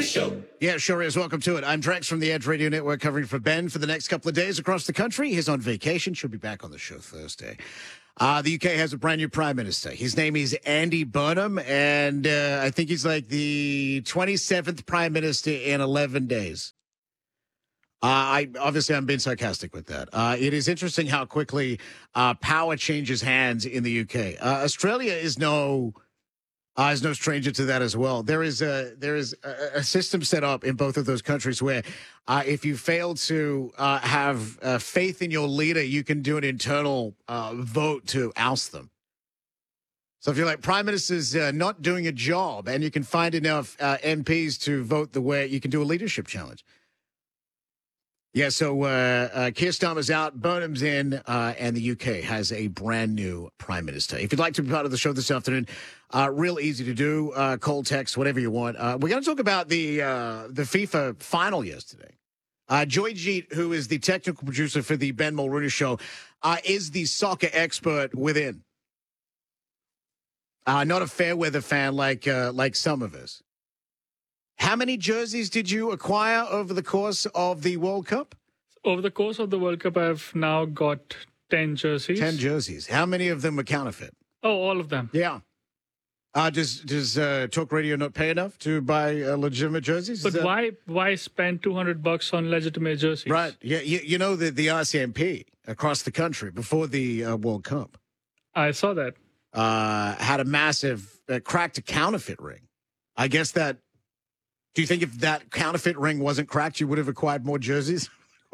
Show. Yeah, sure is. Welcome to it. I'm Drex from the Edge Radio Network, covering for Ben for the next couple of days across the country. He's on vacation. Should be back on the show Thursday. The UK has a brand new prime minister. His name is Andy Burnham, and I think he's like the 27th prime minister in 11 days. I'm being sarcastic with that. It is interesting how quickly power changes hands in the UK. Australia is no stranger to that as well. There is a system set up in both of those countries where if you fail to have faith in your leader, you can do an internal vote to oust them. So if you're like, Prime Minister's not doing a job, and you can find enough MPs to vote the way, you can do a leadership challenge. Yeah, so Keir Starmer's out, Burnham's in, and the UK has a brand new prime minister. If you'd like to be part of the show this afternoon, real easy to do. Call, text, whatever you want. We're going to talk about the FIFA final yesterday. Joy Jeet, who is the technical producer for the Ben Mulrooney Show, is the soccer expert within. Not a fair weather fan like some of us. How many jerseys did you acquire over the course of the World Cup? Over the course of the World Cup, I've now got 10 jerseys. 10 jerseys. How many of them were counterfeit? Oh, all of them. Yeah. Does Talk Radio not pay enough to buy legitimate jerseys? But why spend $200 on legitimate jerseys? Right. Yeah. You know the RCMP across the country before the World Cup. I saw that. Had a massive cracked a counterfeit ring. I guess that. Do you think if that counterfeit ring wasn't cracked, you would have acquired more jerseys?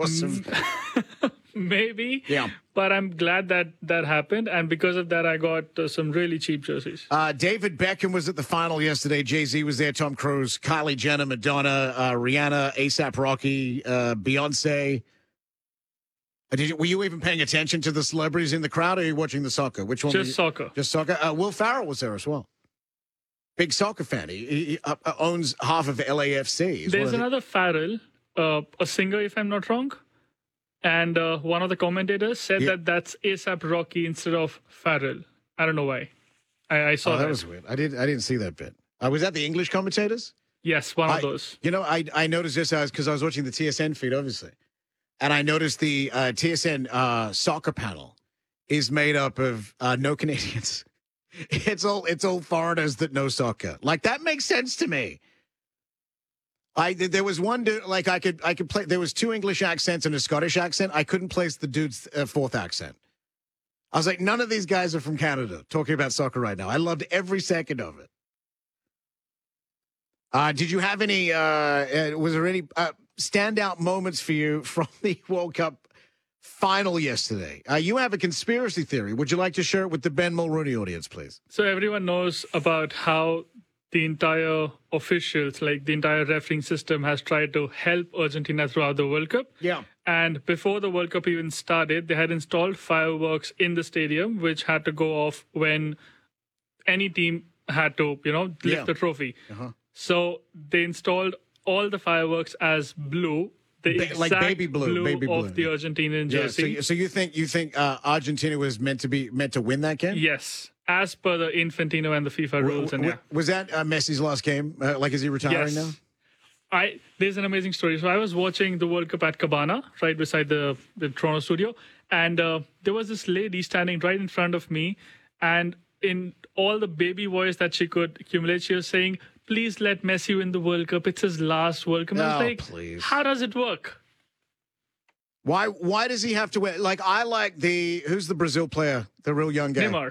Maybe. Yeah. But I'm glad that happened. And because of that, I got some really cheap jerseys. David Beckham was at the final yesterday. Jay-Z was there. Tom Cruise, Kylie Jenner, Madonna, Rihanna, A$AP Rocky, Beyonce. Were you even paying attention to the celebrities in the crowd, or are you watching the soccer? Which one? Just soccer. Just soccer. Will Ferrell was there as well. Big soccer fan. He owns half of LAFC. There's another Farrell, a singer, if I'm not wrong. And one of the commentators said that that's A$AP Rocky instead of Farrell. I don't know why. I saw that. That was weird. I didn't see that bit. Was that the English commentators? Yes, one of those. You know, I noticed this because I was watching the TSN feed, obviously. And I noticed the TSN soccer panel is made up of no Canadians. It's all foreigners that know soccer. Like, that makes sense to me. There was one dude, like, I could play. There was two English accents and a Scottish accent. I couldn't place the dude's fourth accent. I was like, none of these guys are from Canada talking about soccer right now. I loved every second of it. Did you have any? Was there any standout moments for you from the World Cup final yesterday? You have a conspiracy theory. Would you like to share it with the Ben Mulrooney audience, please? So everyone knows about how the entire officials, like the entire refereeing system, has tried to help Argentina throughout the World Cup. Yeah. And before the World Cup even started, they had installed fireworks in the stadium, which had to go off when any team had to, lift the trophy. Uh-huh. So they installed all the fireworks as blue. The exact like baby blue of the Argentinian jersey. Yeah, so you think Argentina was meant to win that game? Yes, as per the Infantino and the FIFA rules. Was that Messi's last game? Is he retiring now? There's an amazing story. So I was watching the World Cup at Cabana, right beside the Toronto studio, and there was this lady standing right in front of me, and in all the baby voice that she could accumulate, she was saying, "Please let Messi win the World Cup. It's his last World Cup." I was like, please. How does it work? Why does he have to win? Like, I like who's the Brazil player, the real young guy? Neymar.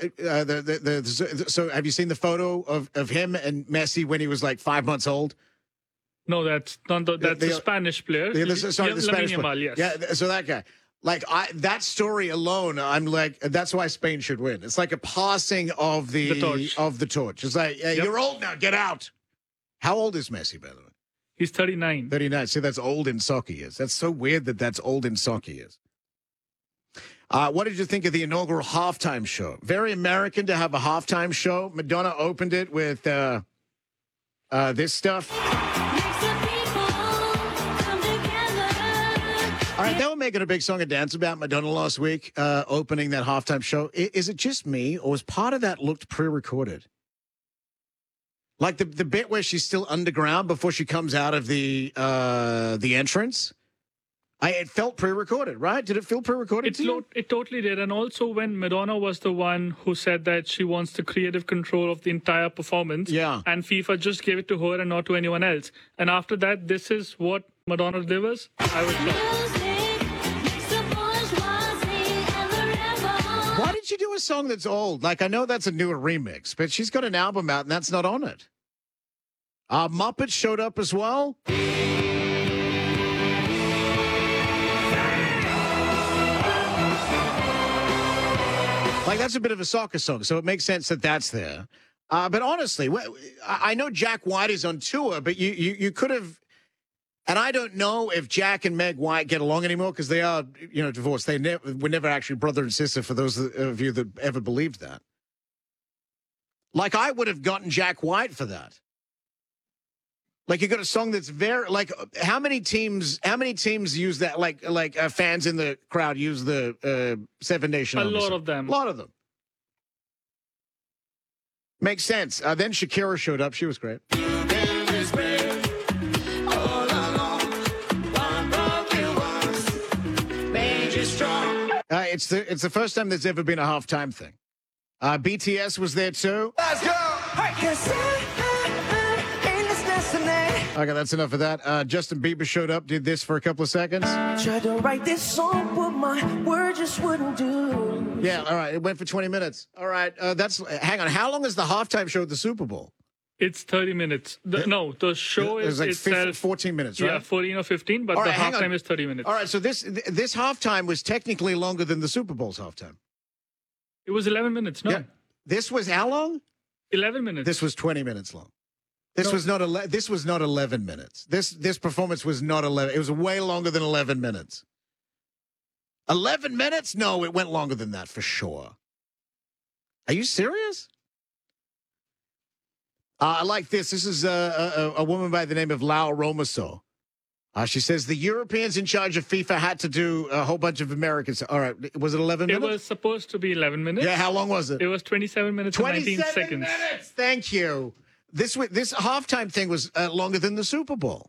So have you seen the photo of him and Messi when he was like 5 months old? No, that's not that's the Spanish player. The Spanish player. Yes. Yeah, so that guy. Like, that story alone, I'm like, that's why Spain should win. It's like a passing of the torch. It's like, hey, you're old now, get out. How old is Messi, by the way? He's 39. 39. See, that's old in soccer years. That's so weird that's old in soccer years. What did you think of the inaugural halftime show? Very American to have a halftime show. Madonna opened it with this stuff. All right, they were making a big song and dance about Madonna last week, opening that halftime show. Is it just me, or was part of that looked pre-recorded? Like the bit where she's still underground before she comes out of the entrance. It felt pre-recorded, right? Did it feel pre-recorded to you? It totally did. And also when Madonna was the one who said that she wants the creative control of the entire performance. Yeah. And FIFA just gave it to her and not to anyone else. And after that, this is what Madonna delivers. I was shocked. Why did she do a song that's old? Like, I know that's a newer remix, but she's got an album out and that's not on it. Muppets showed up as well. Like, that's a bit of a soccer song, so it makes sense that that's there. But honestly, I know Jack White is on tour, but you could have. And I don't know if Jack and Meg White get along anymore because they are, divorced. They were never actually brother and sister, for those of you that ever believed that. Like, I would have gotten Jack White for that. Like, you got a song that's very, like, how many teams use that? Like fans in the crowd use the Seven Nation Army A lot song? of them. A lot of them. Makes sense. Then Shakira showed up. She was great. It's the first time there's ever been a halftime thing. BTS was there too. Let's go! Okay, that's enough of that. Justin Bieber showed up, did this for a couple of seconds. Tried to write this song, but my word just wouldn't do. Yeah, all right. It went for 20 minutes. All right. Hang on. How long is the halftime show at the Super Bowl? It's 30 minutes. The show is like itself 14 minutes, right? Yeah, 14 or 15, but All the right, hang on. halftime is 30 minutes. All right. So this halftime was technically longer than the Super Bowl's halftime. It was 11 minutes. No, Yeah. This was how long? 11 minutes. This was 20 minutes long. This was not 11 minutes. This performance was not 11. It was way longer than 11 minutes. 11 minutes? No, it went longer than that for sure. Are you serious? I like this. This is a woman by the name of Lau Romaso. She says the Europeans in charge of FIFA had to do a whole bunch of Americans. All right. Was it 11 minutes? It was supposed to be 11 minutes. Yeah, how long was it? It was 27 minutes and 19 seconds. 27 minutes! Thank you. This halftime thing was longer than the Super Bowl.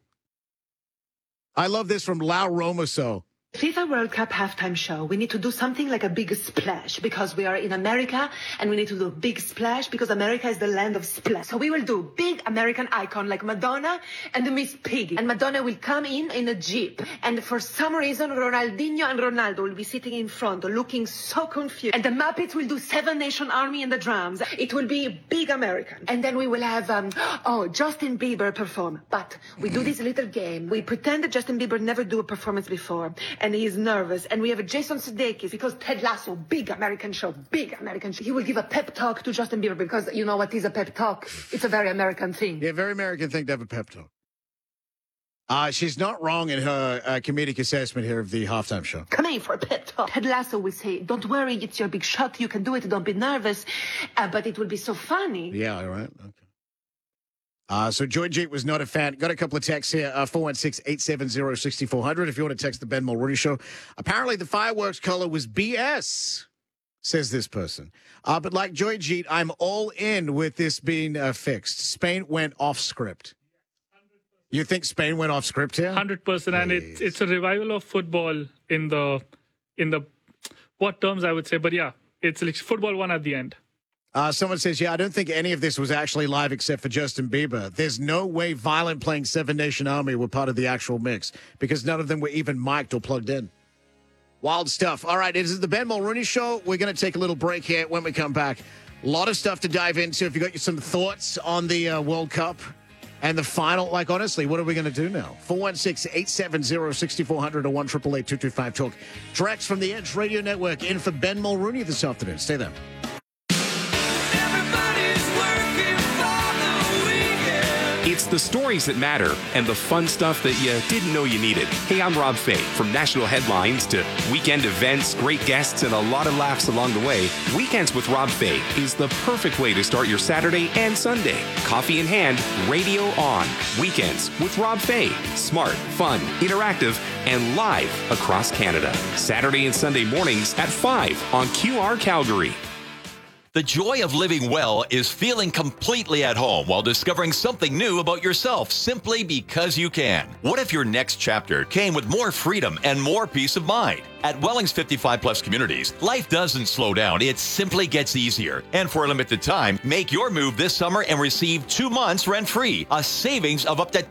I love this from Lau Romaso. FIFA World Cup halftime show, we need to do something like a big splash because we are in America and we need to do a big splash because America is the land of splash. So we will do big American icon like Madonna and the Miss Piggy. And Madonna will come in a Jeep. And for some reason, Ronaldinho and Ronaldo will be sitting in front looking so confused. And the Muppets will do Seven Nation Army and the drums. It will be big American. And then we will have, Justin Bieber perform. But we do this little game. We pretend that Justin Bieber never do a performance before. And he's nervous. And we have Jason Sudeikis because Ted Lasso, big American show. He will give a pep talk to Justin Bieber because you know what is a pep talk? It's a very American thing. Yeah, very American thing to have a pep talk. She's not wrong in her comedic assessment here of the halftime show. Come in for a pep talk. Ted Lasso will say, don't worry, it's your big shot. You can do it. Don't be nervous. But it will be so funny. Yeah, all right. Okay. So Joy Jeet was not a fan. Got a couple of texts here, 416-870-6400 if you want to text the Ben Mulrooney Show. Apparently the fireworks color was BS, says this person. But like Joy Jeet, I'm all in with this being fixed. Spain went off script. You think Spain went off script here? 100%. And it's a revival of football in the what terms I would say. But yeah, it's like football one at the end. Someone says, I don't think any of this was actually live except for Justin Bieber. There's no way Violent playing Seven Nation Army were part of the actual mix because none of them were even mic'd or plugged in. Wild stuff. All right, it is the Ben Mulrooney Show. We're going to take a little break here. When we come back, a lot of stuff to dive into. If you got some thoughts on the World Cup and the final, like, honestly, what are we going to do now? 416-870-6400 or 1-888-225-TALK. Drex from the Edge Radio Network in for Ben Mulrooney this afternoon. Stay there. It's the stories that matter and the fun stuff that you didn't know you needed. Hey, I'm Rob Fay. From national headlines to weekend events, great guests, and a lot of laughs along the way, Weekends with Rob Fay is the perfect way to start your Saturday and Sunday. Coffee in hand, radio on. Weekends with Rob Fay. Smart, fun, interactive, and live across Canada. Saturday and Sunday mornings at 5 on QR Calgary. The joy of living well is feeling completely at home while discovering something new about yourself simply because you can. What if your next chapter came with more freedom and more peace of mind? At Welling's 55 Plus Communities, life doesn't slow down, it simply gets easier. And for a limited time, make your move this summer and receive 2 months rent-free, a savings of up to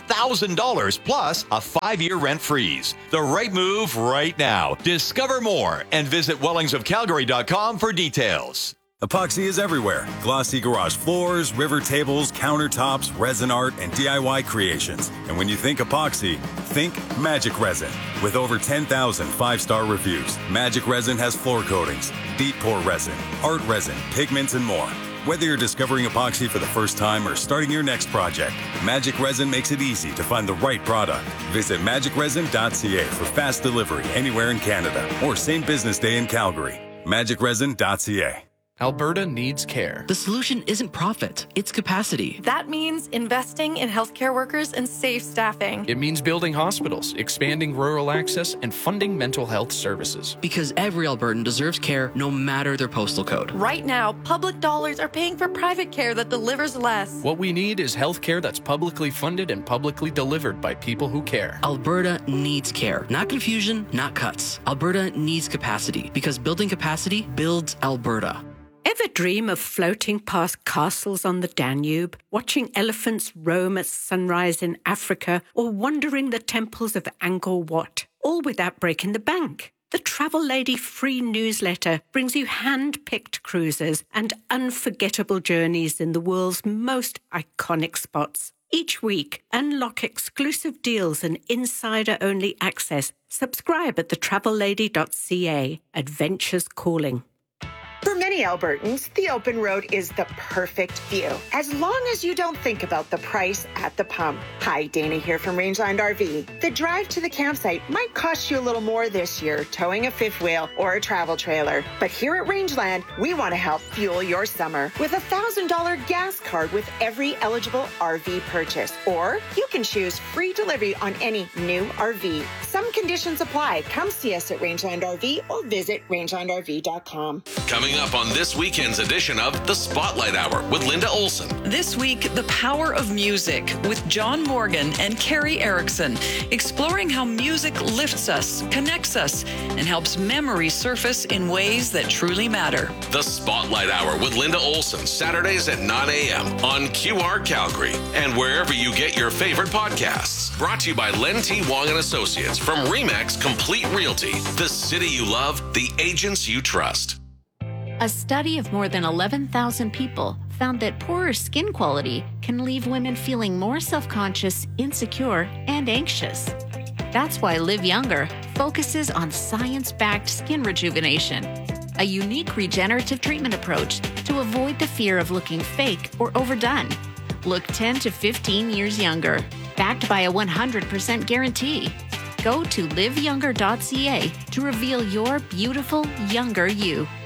$10,000 plus a 5-year rent freeze. The right move right now. Discover more and visit wellingsofcalgary.com for details. Epoxy is everywhere. Glossy garage floors, river tables, countertops, resin art, and DIY creations. And when you think epoxy, think Magic Resin. With over 10,000 5-star reviews, Magic Resin has floor coatings, deep pour resin, art resin, pigments, and more. Whether you're discovering epoxy for the first time or starting your next project, Magic Resin makes it easy to find the right product. Visit magicresin.ca for fast delivery anywhere in Canada or same business day in Calgary. magicresin.ca. Alberta needs care. The solution isn't profit, it's capacity. That means investing in healthcare workers and safe staffing. It means building hospitals, expanding rural access, and funding mental health services. Because every Albertan deserves care no matter their postal code. Right now, public dollars are paying for private care that delivers less. What we need is healthcare that's publicly funded and publicly delivered by people who care. Alberta needs care. Not confusion, not cuts. Alberta needs capacity because building capacity builds Alberta. Ever dream of floating past castles on the Danube, watching elephants roam at sunrise in Africa, or wandering the temples of Angkor Wat, all without breaking the bank? The Travel Lady free newsletter brings you hand-picked cruises and unforgettable journeys in the world's most iconic spots. Each week, unlock exclusive deals and insider-only access. Subscribe at thetravellady.ca. Adventures calling. For many Albertans, the open road is the perfect view, as long as you don't think about the price at the pump. Hi, Dana here from Rangeland RV. The drive to the campsite might cost you a little more this year, towing a fifth wheel or a travel trailer. But here at Rangeland, we want to help fuel your summer with a $1,000 gas card with every eligible RV purchase. Or you can choose free delivery on any new RV. Some conditions apply. Come see us at Rangeland RV or visit rangelandrv.com. Coming up on this weekend's edition of The Spotlight Hour with Linda Olson. This week, the power of music with John Morgan and Carrie Erickson, exploring how music lifts us, connects us, and helps memories surface in ways that truly matter. The Spotlight Hour with Linda Olson, Saturdays at 9 a.m. on QR Calgary and wherever you get your favorite podcasts. Brought to you by Len T. Wong and Associates from RE/MAX Complete Realty. The city you love, the agents you trust. A study of more than 11,000 people found that poorer skin quality can leave women feeling more self-conscious, insecure, and anxious. That's why Live Younger focuses on science-backed skin rejuvenation, a unique regenerative treatment approach to avoid the fear of looking fake or overdone. Look 10 to 15 years younger, backed by a 100% guarantee. Go to liveyounger.ca to reveal your beautiful, younger you.